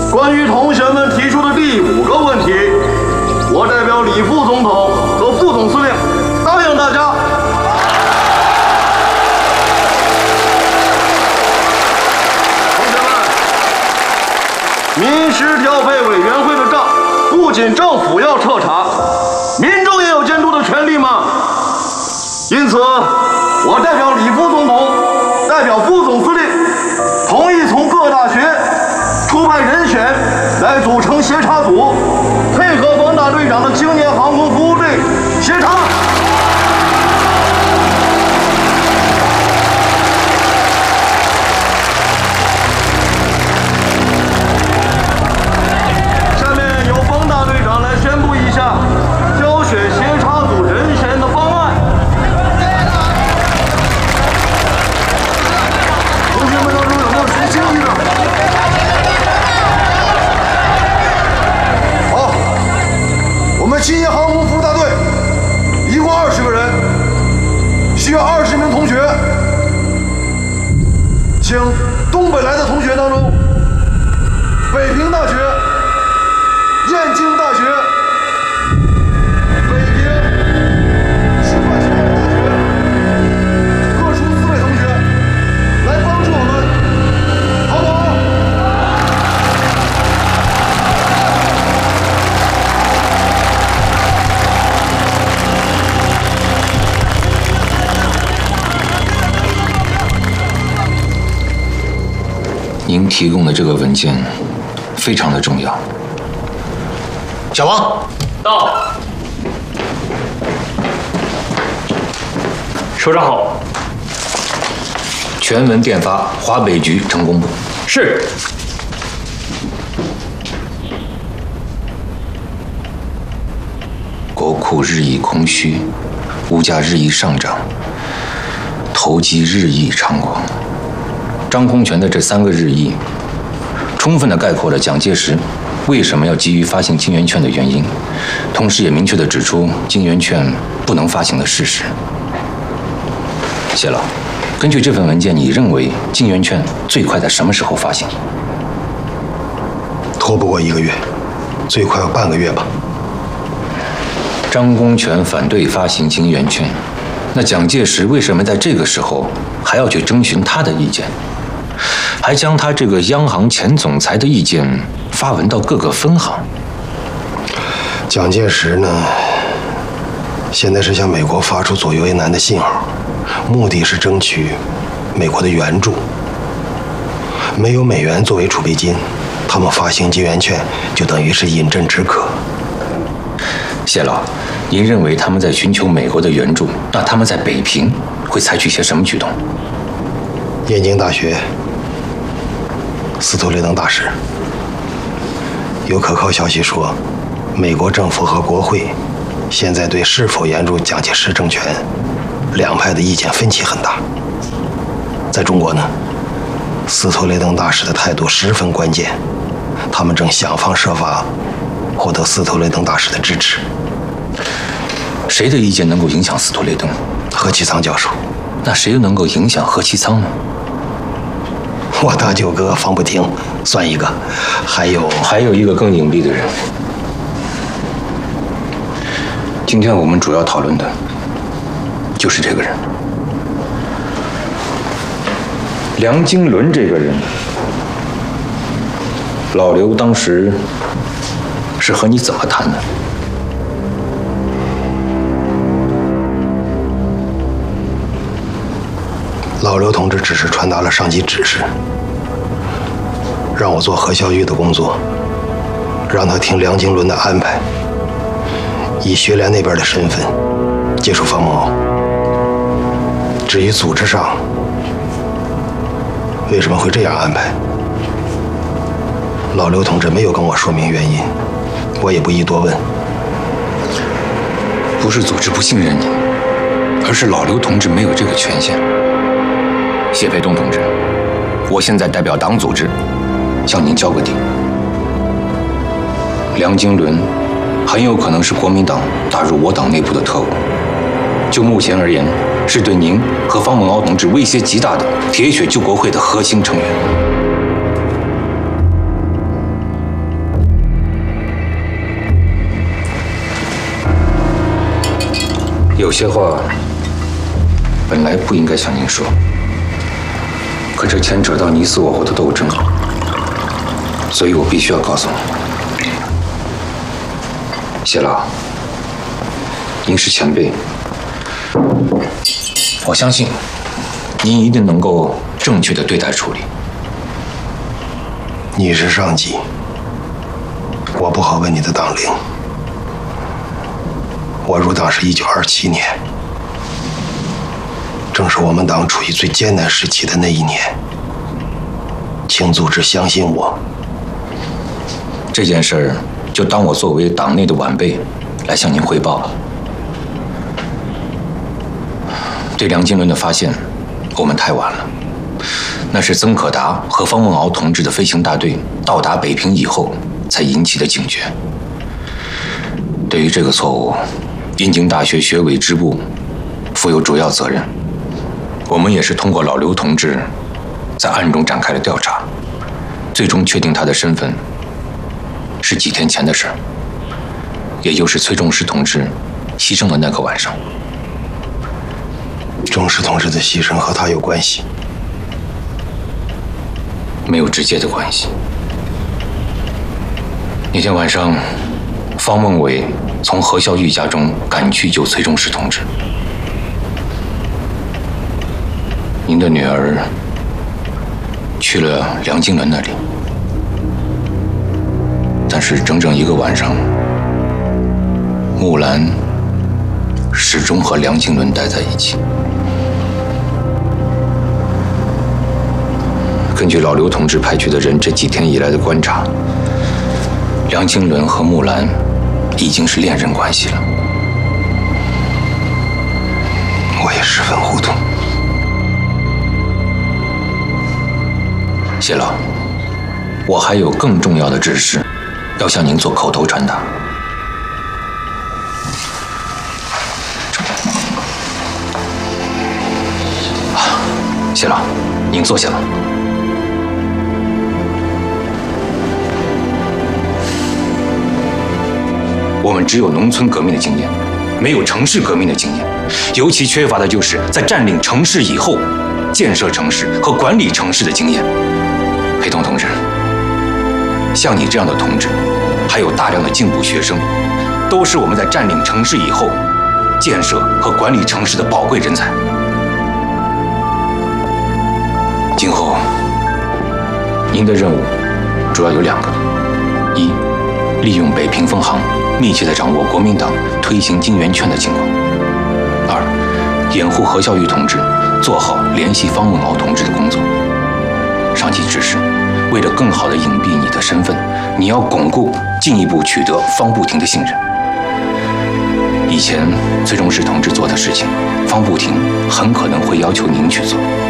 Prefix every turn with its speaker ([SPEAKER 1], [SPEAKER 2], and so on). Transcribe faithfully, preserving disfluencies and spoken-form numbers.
[SPEAKER 1] 关于同学们提出的第五个问题，我代表李副总统和副总司令答应大家。同学们，民事调配委员会的账，不仅政府要彻查，民众也有监督的权利吗？因此，我代表李副总统，代表副总司令，同意从各大学出派人选来组成协查组，配合冯大队长的青年航空服务队协查。下面由冯大队长来宣布一下挑选协查组人选的方案。同学们当中有没有谁心仪的？好，我们青年航空服务大队一共二十个人，需要二十名同学，请东北来的同学当中，北平大学、燕京大学、北平师范学院大学各处四位同学来帮助我们，好不好？
[SPEAKER 2] 您提供的这个文件非常的重要。小王，
[SPEAKER 3] 到。首长好。
[SPEAKER 2] 全文电发华北局成工部。
[SPEAKER 3] 是。
[SPEAKER 2] 国库日益空虚，物价日益上涨，投机日益猖狂。张空权的这三个日益，充分地概括了蒋介石为什么要急于发行金圆券的原因，同时也明确地指出金圆券不能发行的事实。谢老，根据这份文件，你认为金圆券最快在什么时候发行？
[SPEAKER 4] 拖不过一个月，最快有半个月吧。
[SPEAKER 2] 张公权反对发行金圆券，那蒋介石为什么在这个时候还要去征询他的意见？还将他这个央行前总裁的意见发文到各个分行。
[SPEAKER 4] 蒋介石呢，现在是向美国发出左右为难的信号，目的是争取美国的援助。没有美元作为储备金，他们发行金圆券就等于是饮鸩止渴。
[SPEAKER 2] 谢老，您认为他们在寻求美国的援助，那他们在北平会采取些什么举动？
[SPEAKER 4] 燕京大学斯托雷登大使有可靠消息说，美国政府和国会现在对是否援助蒋介石政权，两派的意见分歧很大。在中国呢，斯托雷登大使的态度十分关键，他们正想方设法获得斯托雷登大使的支持。
[SPEAKER 2] 谁的意见能够影响斯托雷登？
[SPEAKER 4] 何其仓教授。
[SPEAKER 2] 那谁又能够影响何其仓呢？
[SPEAKER 4] 我大舅哥方不听算一个，还有
[SPEAKER 2] 还有一个更隐蔽的人。今天我们主要讨论的就是这个人，梁经纶这个人。老刘当时是和你怎么谈的？
[SPEAKER 4] 老刘同志只是传达了上级指示，让我做何孝玉的工作，让他听梁经纶的安排，以学联那边的身份接触方梦敖。至于组织上为什么会这样安排，老刘同志没有跟我说明原因，我也不宜多问。
[SPEAKER 2] 不是组织不信任你，而是老刘同志没有这个权限。谢培东同志，我现在代表党组织向您交个底，梁经纶很有可能是国民党打入我党内部的特务，就目前而言，是对您和方梦敖同志威胁极大的铁血救国会的核心成员。 有些话本来不应该向您说，可这牵扯到你死我活的斗争，所以我必须要告诉你。谢老，您是前辈，我相信您一定能够正确的对待处理。
[SPEAKER 4] 你是上级，我不好问你的党龄。我入党是一九二七年，正是我们党处于最艰难时期的那一年。请组织相信我。
[SPEAKER 2] 这件事儿就当我作为党内的晚辈来向您汇报吧。对梁金伦的发现，我们太晚了。那是曾可达和方梦敖同志的飞行大队到达北平以后才引起的警觉。对于这个错误，燕京大学学委支部负有主要责任。我们也是通过老刘同志在暗中展开了调查，最终确定他的身份是几天前的事儿，也就是崔仲实同志牺牲的那个晚上。
[SPEAKER 4] 仲实同志的牺牲和他有关系？
[SPEAKER 2] 没有直接的关系。那天晚上，方孟伟从何孝玉家中赶去救崔仲实同志。您的女儿去了梁经纶那里，但是整整一个晚上，木兰始终和梁经纶待在一起。根据老刘同志派去的人这几天以来的观察，梁经纶和木兰已经是恋人关系了。
[SPEAKER 4] 我也十分糊涂。
[SPEAKER 2] 谢老，我还有更重要的指示要向您做口头传达。谢老，您坐下吧。我们只有农村革命的经验，没有城市革命的经验，尤其缺乏的就是在占领城市以后，建设城市和管理城市的经验。裴东同志，像你这样的同志，还有大量的进步学生，都是我们在占领城市以后，建设和管理城市的宝贵人才。今后，您的任务主要有两个：一，利用北平分行密切地掌握国民党推行金圆券的情况；二，掩护何孝玉同志做好联系方梦敖同志的工作。上级指示，为了更好地隐蔽你的身份，你要巩固、进一步取得方步庭的信任。以前崔仲实同志做的事情，方步庭很可能会要求您去做。